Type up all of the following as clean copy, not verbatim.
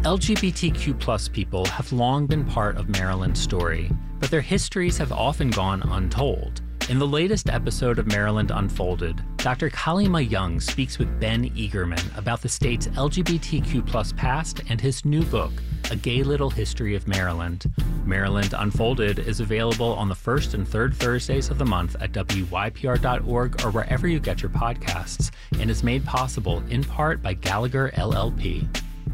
LGBTQ+ people have long been part of Maryland's story, but their histories have often gone untold. In the latest episode of Maryland Unfolded, Dr. Kali-Ma Young speaks with Ben Eagerman about the state's LGBTQ+ past and his new book, A Gay Little History of Maryland. Maryland Unfolded is available on the first and third Thursdays of the month at WYPR.org or wherever you get your podcasts, and is made possible in part by Gallagher LLP.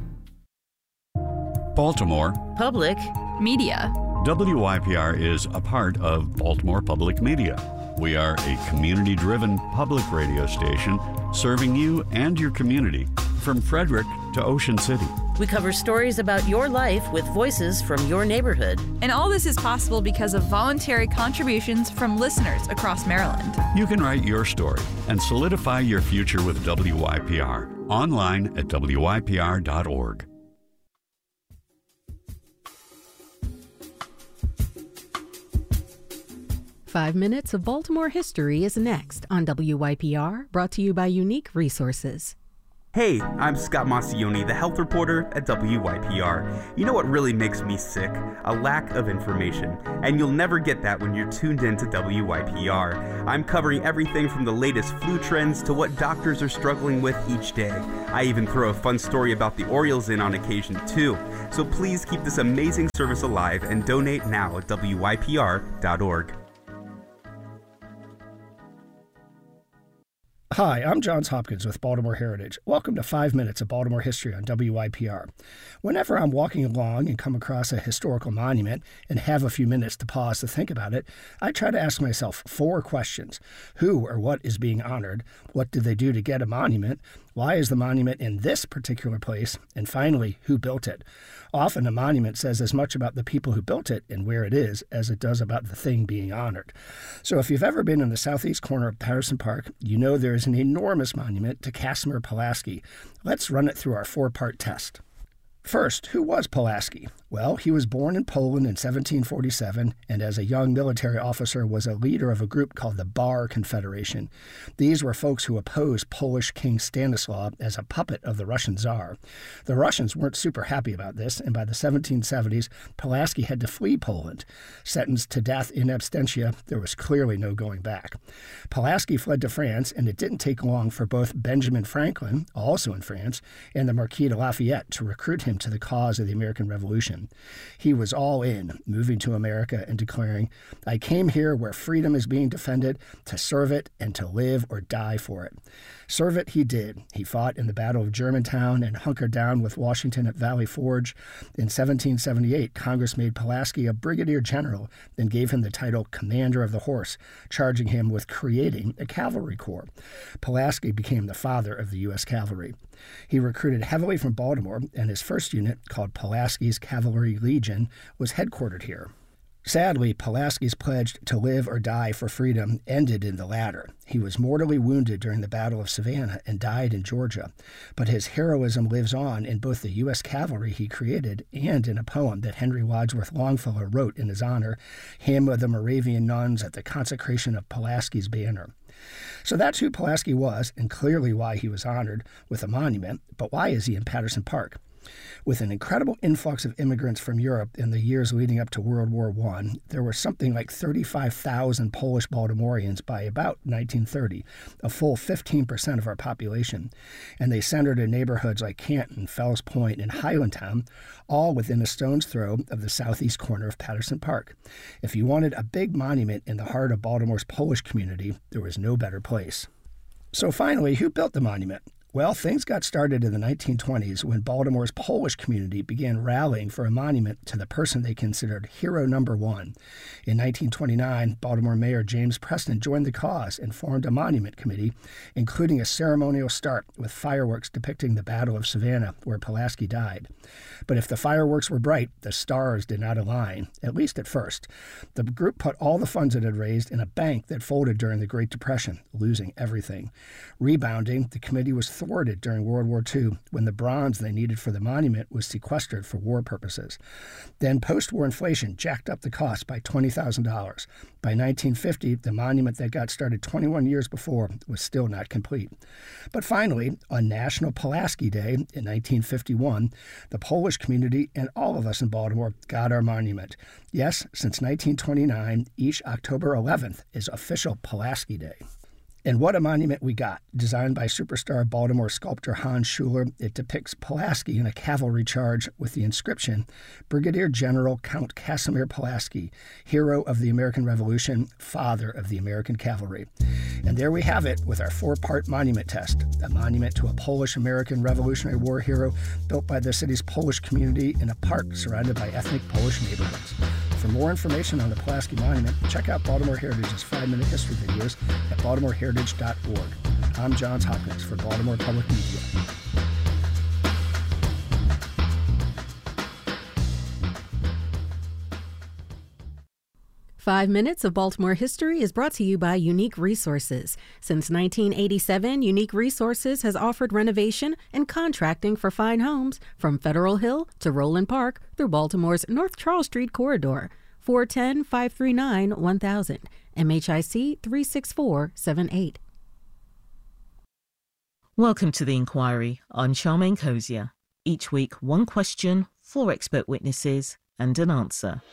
Baltimore Public Media. WYPR is a part of Baltimore Public Media. We are a community-driven public radio station serving you and your community from Frederick to Ocean City. We cover stories about your life with voices from your neighborhood. And all this is possible because of voluntary contributions from listeners across Maryland. You can write your story and solidify your future with WYPR online at WYPR.org. Five Minutes of Baltimore History is next on WYPR, brought to you by Unique Resources. Hey, I'm Scott Maucione, the health reporter at WYPR. You know what really makes me sick? A lack of information. And you'll never get that when you're tuned in to WYPR. I'm covering everything from the latest flu trends to what doctors are struggling with each day. I even throw a fun story about the Orioles in on occasion too. So please keep this amazing service alive and donate now at WYPR.org. Hi, I'm Johns Hopkins with Baltimore Heritage. Welcome to 5 Minutes of Baltimore History on WYPR. Whenever I'm walking along and come across a historical monument and have a few minutes to pause to think about it, I try to ask myself 4 questions. Who or what is being honored? What did they do to get a monument? Why is the monument in this particular place? And finally, who built it? Often a monument says as much about the people who built it and where it is as it does about the thing being honored. So if you've ever been in the southeast corner of Patterson Park, you know there is an enormous monument to Casimir Pulaski. Let's run it through our 4-part test. First, who was Pulaski? Well, he was born in Poland in 1747, and as a young military officer was a leader of a group called the Bar Confederation. These were folks who opposed Polish King Stanislaw as a puppet of the Russian Tsar. The Russians weren't super happy about this, and by the 1770s, Pulaski had to flee Poland. Sentenced to death in absentia, there was clearly no going back. Pulaski fled to France, and it didn't take long for both Benjamin Franklin, also in France, and the Marquis de Lafayette to recruit him to the cause of the American Revolution. He was all in, moving to America and declaring, "I came here where freedom is being defended, to serve it and to live or die for it." Serve it he did. He fought in the Battle of Germantown and hunkered down with Washington at Valley Forge. In 1778, Congress made Pulaski a brigadier general and gave him the title Commander of the Horse, charging him with creating a cavalry corps. Pulaski became the father of the U.S. cavalry. He recruited heavily from Baltimore, and his first unit, called Pulaski's Cavalry Legion, was headquartered here. Sadly, Pulaski's pledge to live or die for freedom ended in the latter. He was mortally wounded during the Battle of Savannah and died in Georgia. But his heroism lives on in both the U.S. cavalry he created and in a poem that Henry Wadsworth Longfellow wrote in his honor, Hymn of the Moravian Nuns at the Consecration of Pulaski's Banner. So that's who Pulaski was, and clearly why he was honored with a monument. But why is he in Patterson Park? With an incredible influx of immigrants from Europe in the years leading up to World War I, there were something like 35,000 Polish Baltimoreans by about 1930, a full 15% of our population. And they centered in neighborhoods like Canton, Fells Point, and Highlandtown, all within a stone's throw of the southeast corner of Patterson Park. If you wanted a big monument in the heart of Baltimore's Polish community, there was no better place. So finally, who built the monument? Well, things got started in the 1920s when Baltimore's Polish community began rallying for a monument to the person they considered hero number one. In 1929, Baltimore Mayor James Preston joined the cause and formed a monument committee, including a ceremonial start with fireworks depicting the Battle of Savannah, where Pulaski died. But if the fireworks were bright, the stars did not align, at least at first. The group put all the funds it had raised in a bank that folded during the Great Depression, losing everything. Rebounding, the committee was thwarted during World War II when the bronze they needed for the monument was sequestered for war purposes. Then post-war inflation jacked up the cost by $20,000. By 1950, the monument that got started 21 years before was still not complete. But finally, on National Pulaski Day in 1951, the Polish community and all of us in Baltimore got our monument. Yes, since 1929, each October 11th is official Pulaski Day. And what a monument we got. Designed by superstar Baltimore sculptor Hans Schuler, it depicts Pulaski in a cavalry charge with the inscription, Brigadier General Count Casimir Pulaski, hero of the American Revolution, father of the American cavalry. And there we have it with our 4-part monument test, a monument to a Polish-American Revolutionary War hero built by the city's Polish community in a park surrounded by ethnic Polish neighborhoods. For more information on the Pulaski Monument, check out Baltimore Heritage's 5-minute history videos at baltimoreheritage.org. I'm Johns Hopkins for Baltimore Public Media. Five Minutes of Baltimore History is brought to you by Unique Resources. Since 1987, Unique Resources has offered renovation and contracting for fine homes from Federal Hill to Roland Park through Baltimore's North Charles Street corridor. 410-539-1000, MHIC 36478. Welcome to The Inquiry. I'm Charmaine Cozier. Each week, one question, 4 expert witnesses, and an answer.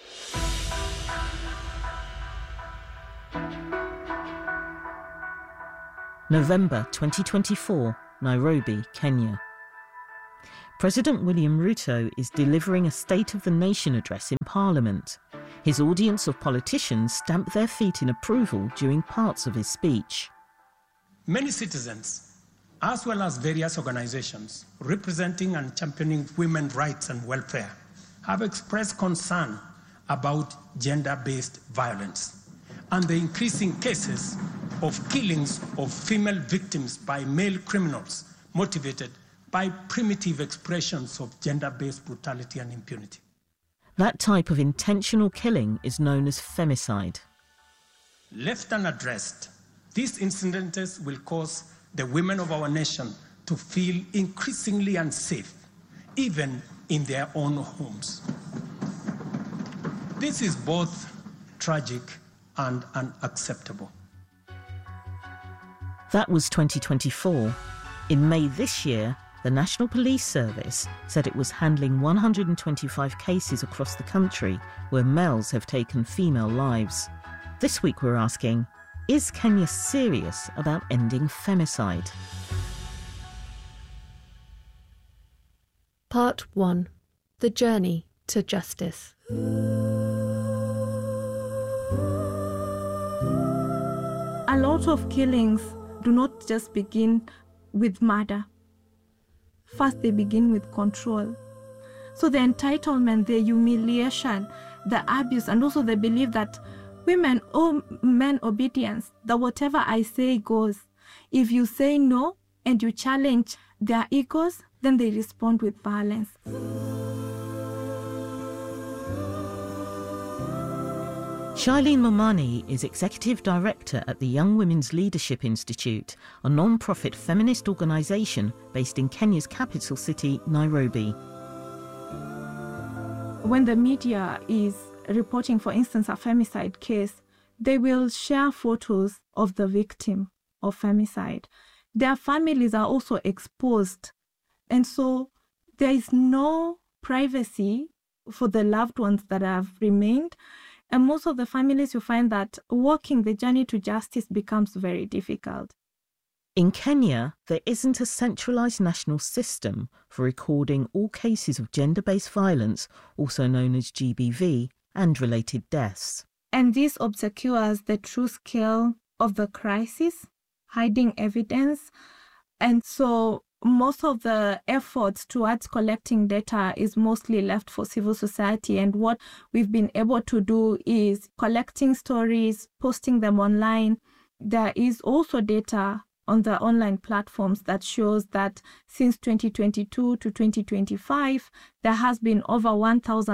November 2024, Nairobi, Kenya. President William Ruto is delivering a State of the Nation address in Parliament. His audience of politicians stamped their feet in approval during parts of his speech. Many citizens, as well as various organizations representing and championing women's rights and welfare, have expressed concern about gender-based violence and the increasing cases of killings of female victims by male criminals motivated by primitive expressions of gender-based brutality and impunity. That type of intentional killing is known as femicide. Left unaddressed, these incidents will cause the women of our nation to feel increasingly unsafe, even in their own homes. This is both tragic and unacceptable. That was 2024. In May this year, the National Police Service said it was handling 125 cases across the country where males have taken female lives. This week we're asking, is Kenya serious about ending femicide? Part 1. The Journey to Justice. A lot of killings do not just begin with murder. First, they begin with control. So the entitlement, the humiliation, the abuse, and also the belief that women owe men obedience, that whatever I say goes. If you say no and you challenge their egos, then they respond with violence. Shailene Momani is Executive Director at the Young Women's Leadership Institute, a non-profit feminist organisation based in Kenya's capital city, Nairobi. When the media is reporting, for instance, a femicide case, they will share photos of the victim of femicide. Their families are also exposed, and so there is no privacy for the loved ones that have remained. And most of the families, you find that walking the journey to justice becomes very difficult. In Kenya, there isn't a centralised national system for recording all cases of gender-based violence, also known as GBV, and related deaths. And this obscures the true scale of the crisis, hiding evidence. And so most of the efforts towards collecting data is mostly left for civil society. And what we've been able to do is collecting stories, posting them online. There is also data on the online platforms that shows that since 2022 to 2025, there has been over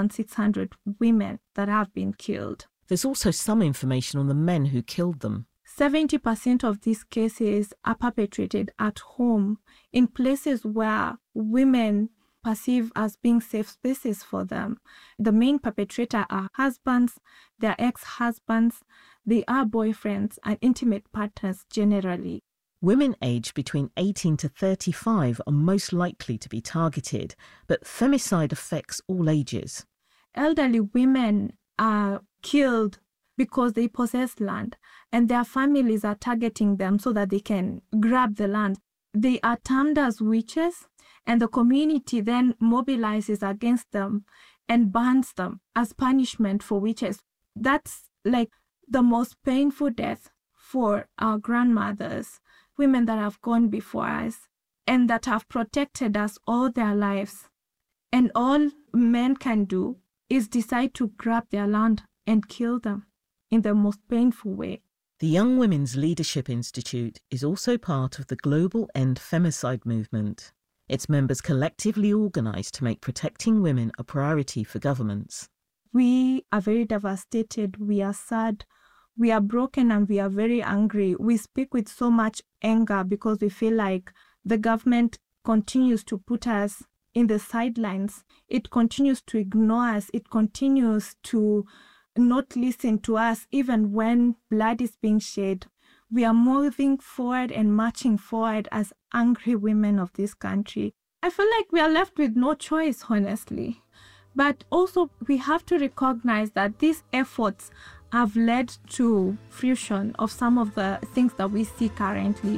1,600 women that have been killed. There's also some information on the men who killed them. 70% of these cases are perpetrated at home in places where women perceive as being safe spaces for them. The main perpetrator are husbands, their ex-husbands, they are boyfriends and intimate partners generally. Women aged between 18 to 35 are most likely to be targeted, but femicide affects all ages. Elderly women are killed because they possess land and their families are targeting them so that they can grab the land. They are termed as witches, and the community then mobilizes against them and burns them as punishment for witches. That's like the most painful death for our grandmothers, women that have gone before us and that have protected us all their lives. And all men can do is decide to grab their land and kill them in the most painful way. The Young Women's Leadership Institute is also part of the Global End Femicide movement. Its members collectively organise to make protecting women a priority for governments. We are very devastated, we are sad, we are broken, and we are very angry. We speak with so much anger because we feel like the government continues to put us in the sidelines. It continues to ignore us. It continues to not listen to us even when blood is being shed. We are moving forward and marching forward as angry women of this country. I feel like we are left with no choice, honestly. But also we have to recognize that these efforts have led to fruition of some of the things that we see currently.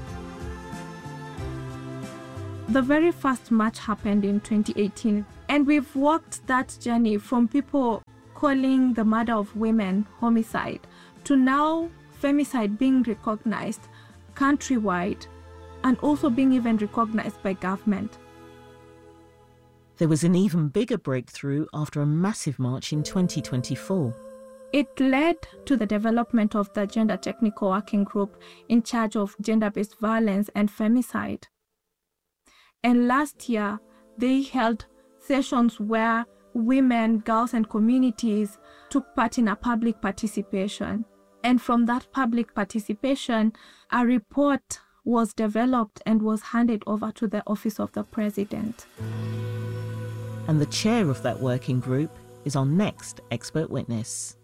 The very first march happened in 2018, and we've walked that journey from people calling the murder of women homicide to now femicide being recognized countrywide and also being even recognized by government. There was an even bigger breakthrough after a massive march in 2024. It led to the development of the Gender Technical Working Group in charge of gender-based violence and femicide. And last year, they held sessions where women, girls, and communities took part in a public participation. And from that public participation, a report was developed and was handed over to the Office of the President. And the chair of that working group is our next expert witness.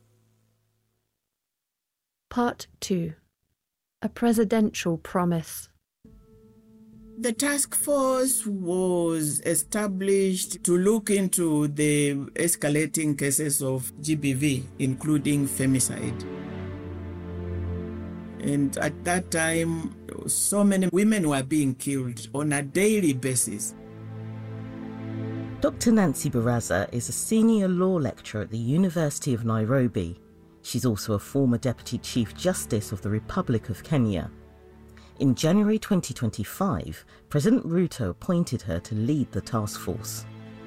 Part 2. A Presidential Promise. The task force was established to look into the escalating cases of GBV, including femicide. And at that time, so many women were being killed on a daily basis. Dr. Nancy Baraza is a senior law lecturer at the University of Nairobi. She's also a former Deputy Chief Justice of the Republic of Kenya. In January 2025, President Ruto appointed her to lead the task force.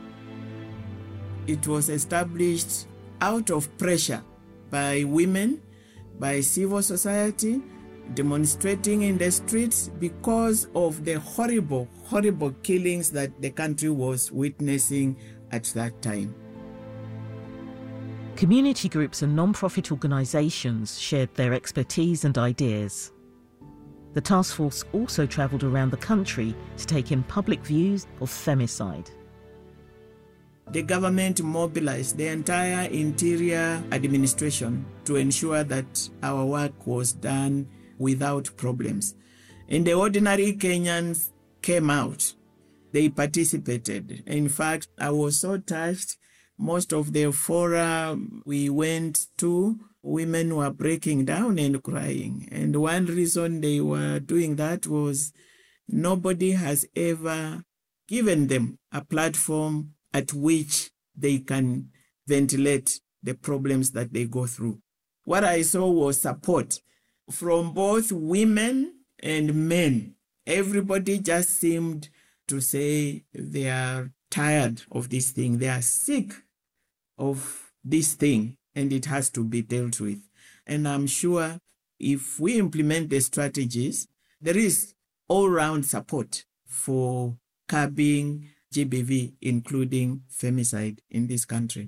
It was established out of pressure by women, by civil society, demonstrating in the streets because of the horrible, horrible killings that the country was witnessing at that time. Community groups and non-profit organisations shared their expertise and ideas. The task force also travelled around the country to take in public views of femicide. The government mobilized the entire interior administration to ensure that our work was done without problems. And the ordinary Kenyans came out. They participated. In fact, I was so touched. Most of the fora we went to, women were breaking down and crying. And one reason they were doing that was nobody has ever given them a platform at which they can ventilate the problems that they go through. What I saw was support from both women and men. Everybody just seemed to say they are tired of this thing. They are sick of this thing, and it has to be dealt with. And I'm sure if we implement the strategies, there is all-round support for curbing GBV, including femicide in this country.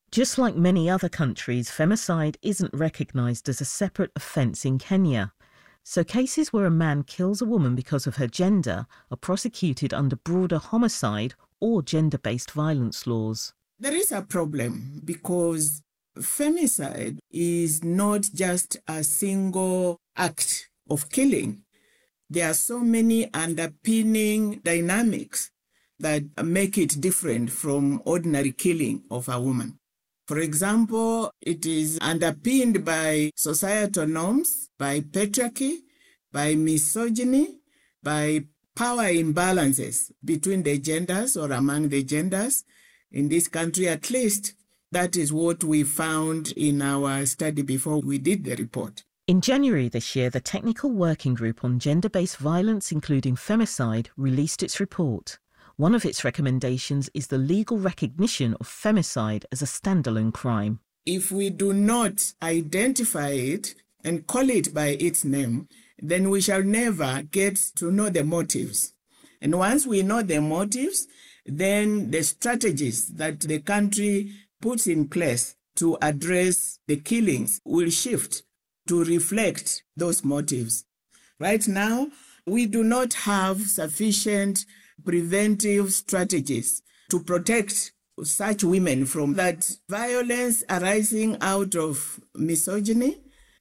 Just like many other countries, femicide isn't recognised as a separate offence in Kenya. So cases where a man kills a woman because of her gender are prosecuted under broader homicide or gender-based violence laws. There is a problem because femicide is not just a single act of killing. There are so many underpinning dynamics that make it different from ordinary killing of a woman. For example, it is underpinned by societal norms, by patriarchy, by misogyny, by power imbalances between the genders or among the genders. In this country, at least, that is what we found in our study before we did the report. In January this year, the Technical Working Group on Gender-Based Violence, including femicide, released its report. One of its recommendations is the legal recognition of femicide as a standalone crime. If we do not identify it and call it by its name, then we shall never get to know the motives. And once we know the motives, then the strategies that the country puts in place to address the killings will shift to reflect those motives. Right now, we do not have sufficient preventive strategies to protect such women from that violence arising out of misogyny,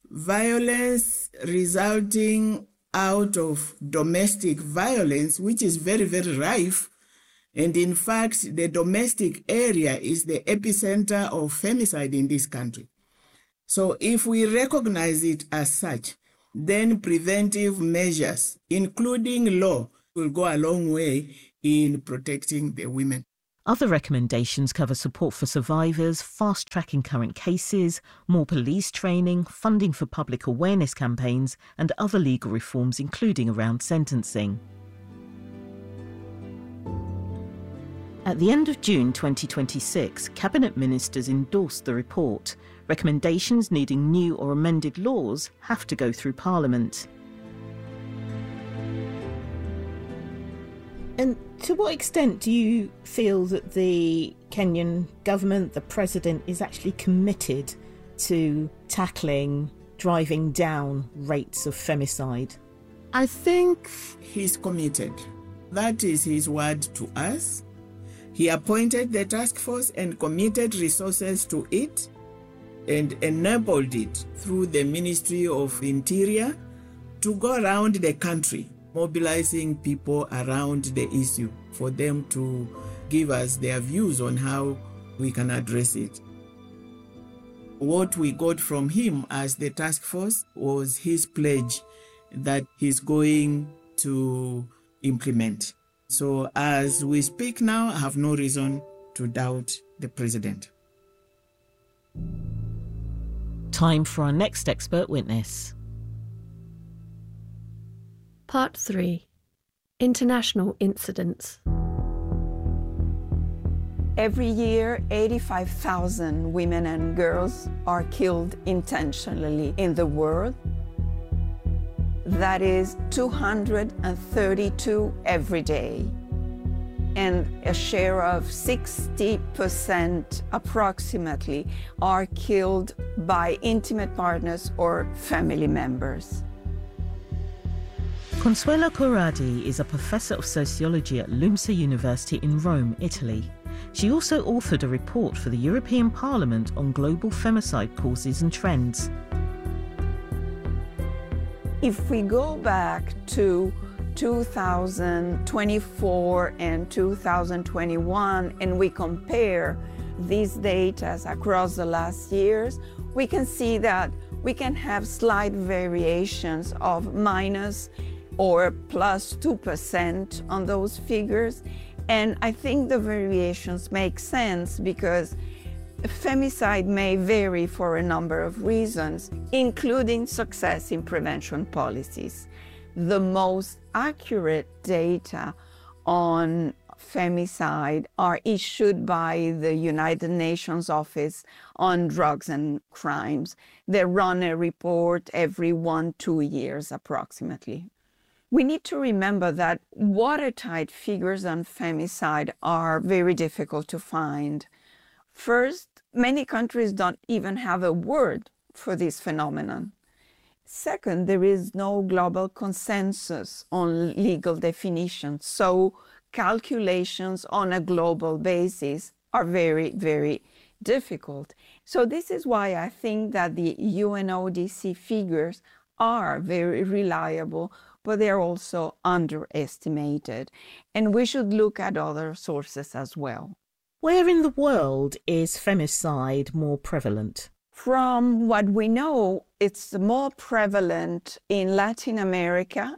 violence resulting out of domestic violence, which is very, very rife. And in fact, the domestic area is the epicenter of femicide in this country. So if we recognize it as such, then preventive measures, including law, will go a long way in protecting the women. Other recommendations cover support for survivors, fast-tracking current cases, more police training, funding for public awareness campaigns, and other legal reforms, including around sentencing. At the end of June 2026, Cabinet Ministers endorsed the report. Recommendations needing new or amended laws have to go through Parliament. And to what extent do you feel that the Kenyan government, the president, is actually committed to tackling, driving down rates of femicide? I think he's committed. That is his word to us. He appointed the task force and committed resources to it and enabled it through the Ministry of Interior to go around the country, mobilizing people around the issue for them to give us their views on how we can address it. What we got from him as the task force was his pledge that he's going to implement. So as we speak now, I have no reason to doubt the president. Time for our next expert witness. Part 3. International Incidents. Every year, 85,000 women and girls are killed intentionally in the world. That is 232 every day. And a share of 60% approximately are killed by intimate partners or family members. Consuelo Corradi is a professor of sociology at LUMSA University in Rome, Italy. She also authored a report for the European Parliament on global femicide causes and trends. If we go back to 2024 and 2021 and we compare these data across the last years, we can see that we can have slight variations of minus or plus 2% on those figures. And I think the variations make sense because femicide may vary for a number of reasons, including success in prevention policies. The most accurate data on femicide are issued by the United Nations Office on Drugs and Crimes. They run a report every 1-2 years approximately. We need to remember that watertight figures on femicide are very difficult to find. First, Many countries don't even have a word for this phenomenon. Second, there is no global consensus on legal definitions, so calculations on a global basis are very, very difficult. So this is why I think that the UNODC figures are very reliable, but they're also underestimated. And we should look at other sources as well. Where in the world is femicide more prevalent? From what we know, it's more prevalent in Latin America,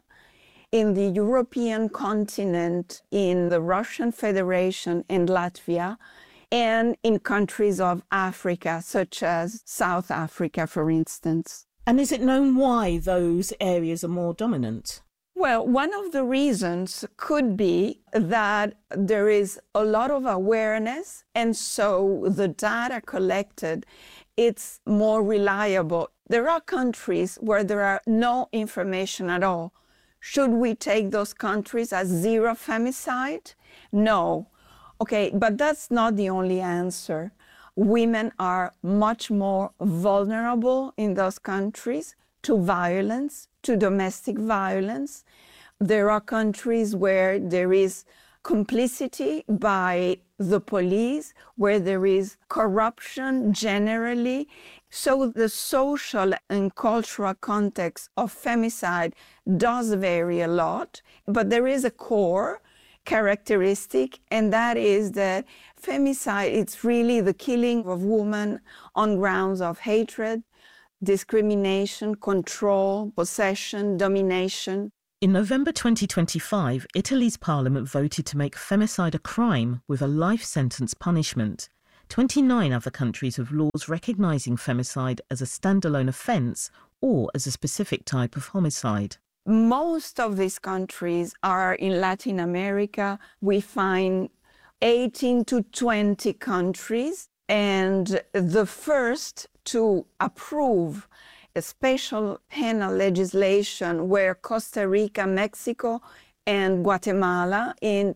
in the European continent, in the Russian Federation and Latvia, and in countries of Africa, such as South Africa, for instance. And is it known why those areas are more dominant? Well, one of the reasons could be that there is a lot of awareness, and so the data collected, it's more reliable. There are countries where there are no information at all. Should we take those countries as zero femicide? No. Okay, but that's not the only answer. Women are much more vulnerable in those countries to violence, to domestic violence. There are countries where there is complicity by the police, where there is corruption generally. So the social and cultural context of femicide does vary a lot, but there is a core characteristic, and that is that femicide, it's really the killing of women on grounds of hatred, discrimination, control, possession, domination. In November 2025, Italy's parliament voted to make femicide a crime with a life sentence punishment. 29 other countries have laws recognising femicide as a standalone offence or as a specific type of homicide. Most of these countries are in Latin America. We find 18 to 20 countries, and the first to approve a special penal legislation were Costa Rica, Mexico, and Guatemala in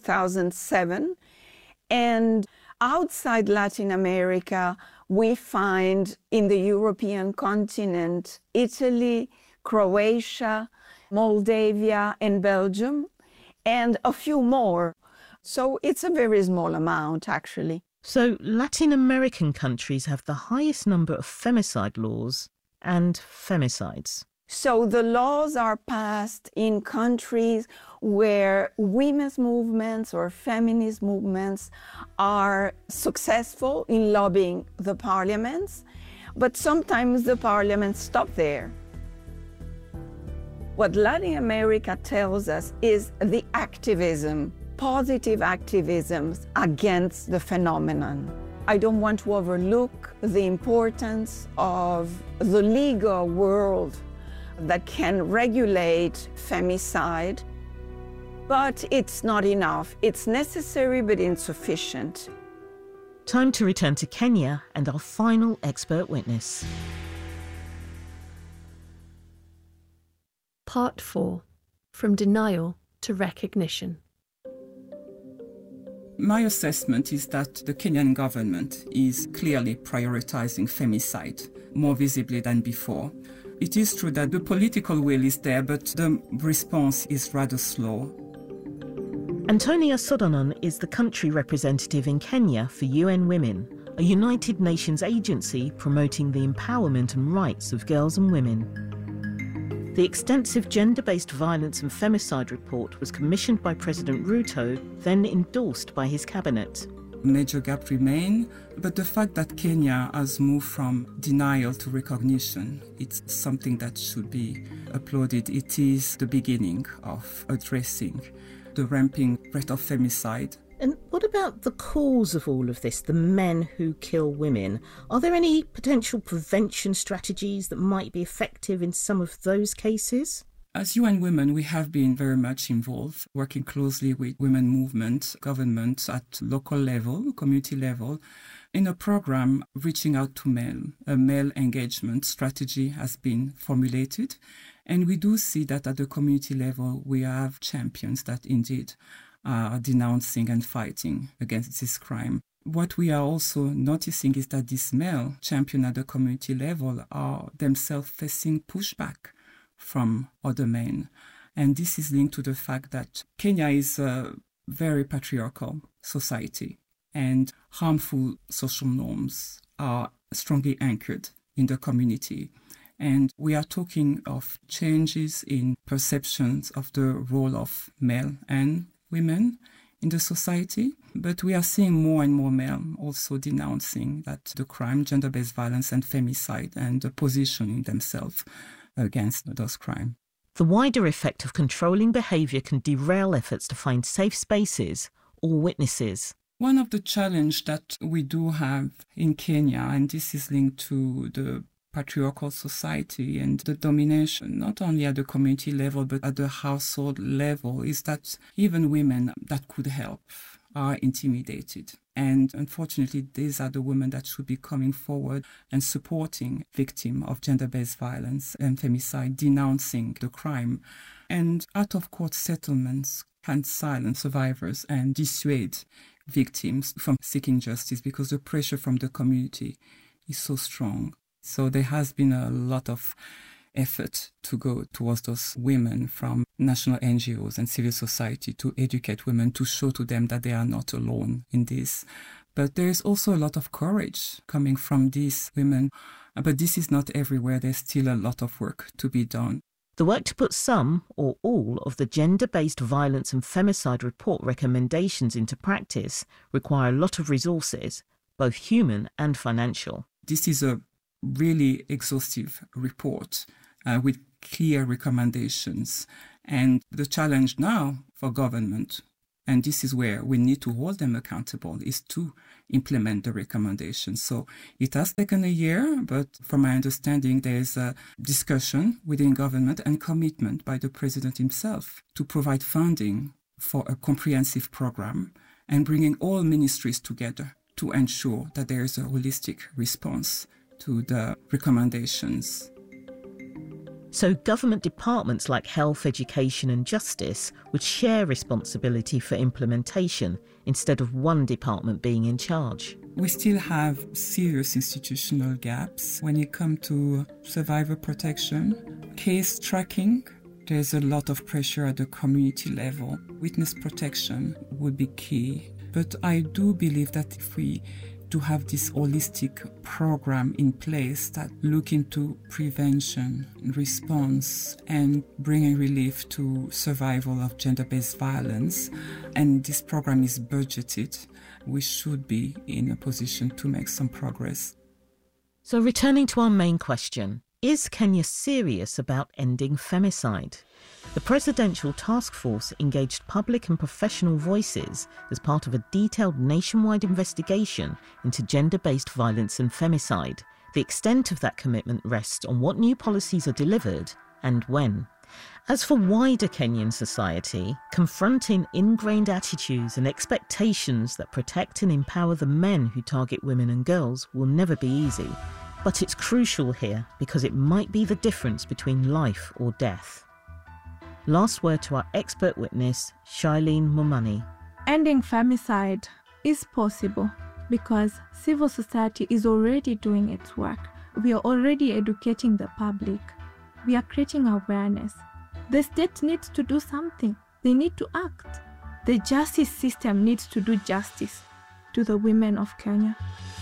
2007. And outside Latin America, we find in the European continent, Italy, Croatia, Moldavia, and Belgium, and a few more. So it's a very small amount, actually. So Latin American countries have the highest number of femicide laws and femicides. So the laws are passed in countries where women's movements or feminist movements are successful in lobbying the parliaments, but sometimes the parliaments stop there. What Latin America tells us is the activism, positive activisms against the phenomenon. I don't want to overlook the importance of the legal world that can regulate femicide, but it's not enough. It's necessary but insufficient. Time to return to Kenya and our final expert witness. Part 4. From Denial to Recognition. My assessment is that the Kenyan government is clearly prioritizing femicide more visibly than before. It is true that the political will is there, but the response is rather slow. Antonia Sodonon is the country representative in Kenya for UN Women, a United Nations agency promoting the empowerment and rights of girls and women. The extensive gender-based violence and femicide report was commissioned by President Ruto, then endorsed by his cabinet. Major gap remain, but the fact that Kenya has moved from denial to recognition, it's something that should be applauded. It is the beginning of addressing the ramping rate of femicide. And what about the cause of all of this, the men who kill women? Are there any potential prevention strategies that might be effective in some of those cases? As UN Women, we have been very much involved, working closely with women movements, governments at local level, community level, in a program reaching out to men. A male engagement strategy has been formulated, and we do see that at the community level, we have champions that indeed are denouncing and fighting against this crime. what we are also noticing is that these male champions at the community level are themselves facing pushback from other men. And this is linked to the fact that Kenya is a very patriarchal society, and harmful social norms are strongly anchored in the community. And we are talking of changes in perceptions of the role of male and women in the society. But we are seeing more and more men also denouncing that the crime, gender-based violence and femicide, and positioning themselves against those crimes. The wider effect of controlling behaviour can derail efforts to find safe spaces or witnesses. One of the challenges that we do have in Kenya, and this is linked to the patriarchal society and the domination, not only at the community level, but at the household level, is that even women that could help are intimidated. And unfortunately, these are the women that should be coming forward and supporting victims of gender-based violence and femicide, denouncing the crime. And out-of-court settlements can silence survivors and dissuade victims from seeking justice because the pressure from the community is so strong. So there has been a lot of effort to go towards those women from national NGOs and civil society to educate women, to show to them that they are not alone in this. But there is also a lot of courage coming from these women. But this is not everywhere. There's still a lot of work to be done. The work to put some or all of the gender-based violence and femicide report recommendations into practice require a lot of resources, both human and financial. This is a really exhaustive report with clear recommendations. And the challenge now for government, and this is where we need to hold them accountable, is to implement the recommendations. So it has taken a year, but from my understanding, there's a discussion within government and commitment by the president himself to provide funding for a comprehensive program and bringing all ministries together to ensure that there is a holistic response to the recommendations. So government departments like health, education and justice would share responsibility for implementation instead of one department being in charge. We still have serious institutional gaps when it comes to survivor protection, case tracking. There's a lot of pressure at the community level. Witness protection would be key. But I do believe that if we to have this holistic program in place that look into prevention, response, and bringing relief to survival of gender-based violence, and this program is budgeted, we should be in a position to make some progress. So returning to our main question, is Kenya serious about ending femicide? The Presidential Task Force engaged public and professional voices as part of a detailed nationwide investigation into gender-based violence and femicide. The extent of that commitment rests on what new policies are delivered and when. As for wider Kenyan society, confronting ingrained attitudes and expectations that protect and empower the men who target women and girls will never be easy. But it's crucial here because it might be the difference between life or death. Last word to our expert witness, Shailene Mumani. Ending femicide is possible because civil society is already doing its work. We are already educating the public. We are creating awareness. The state needs to do something. They need to act. The justice system needs to do justice to the women of Kenya.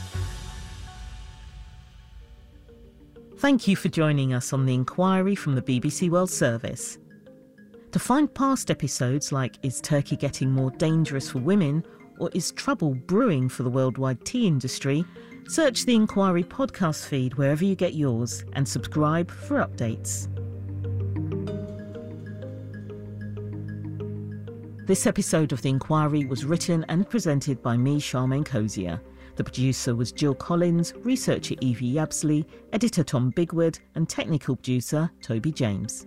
Thank you for joining us on The Inquiry from the BBC World Service. To find past episodes like Is Turkey Getting More Dangerous for Women or Is Trouble Brewing for the Worldwide Tea Industry, search the Inquiry podcast feed wherever you get yours and subscribe for updates. This episode of The Inquiry was written and presented by me, Charmaine Cozier. The producer was Jill Collins, researcher Evie Yabsley, editor Tom Bigwood and technical producer Toby James.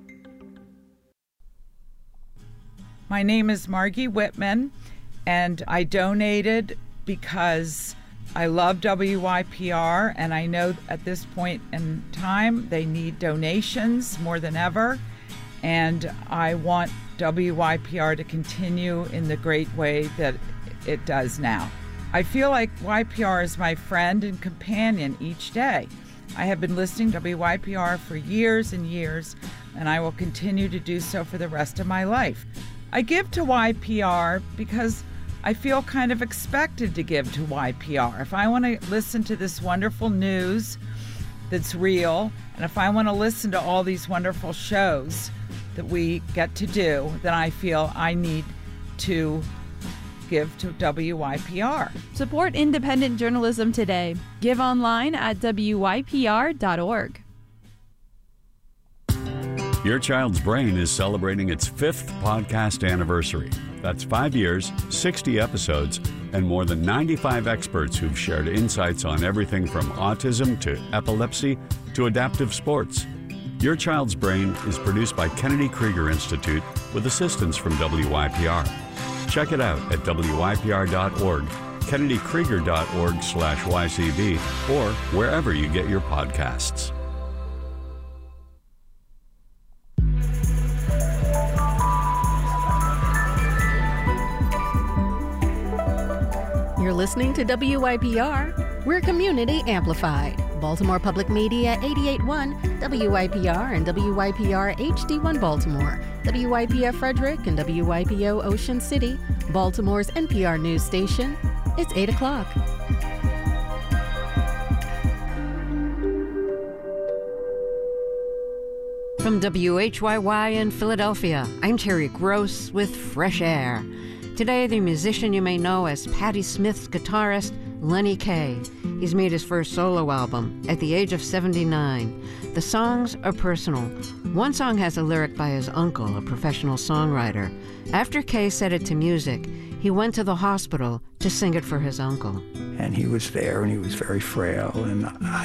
My name is Margie Whitman, and I donated because I love WYPR, and I know at this point in time they need donations more than ever, and I want WYPR to continue in the great way that it does now. I feel like YPR is my friend and companion each day. I have been listening to WYPR for years and years, and I will continue to do so for the rest of my life. I give to YPR because I feel kind of expected to give to YPR. If I want to listen to this wonderful news that's real, and if I want to listen to all these wonderful shows that we get to do, then I feel I need to give to WYPR. Support independent journalism today. Give online at WYPR.org. Your Child's Brain is celebrating its 5th podcast anniversary. That's 5 years, 60 episodes, and more than 95 experts who've shared insights on everything from autism to epilepsy to adaptive sports. Your Child's Brain is produced by Kennedy Krieger Institute with assistance from WYPR. Check it out at WYPR.org, KennedyKrieger.org/YCB, or wherever you get your podcasts. You're listening to WYPR. We're community amplified. Baltimore Public Media 88.1, WYPR and WYPR HD1 Baltimore, WYPF Frederick and WYPO Ocean City, Baltimore's NPR news station. It's 8 o'clock. From WHYY in Philadelphia, I'm Terry Gross with Fresh Air. Today, the musician you may know as Patti Smith's guitarist, Lenny Kaye. He's made his first solo album at the age of 79. The songs are personal. One song has a lyric by his uncle, a professional songwriter. After Kaye set it to music, he went to the hospital to sing it for his uncle. And he was there, and he was very frail, and I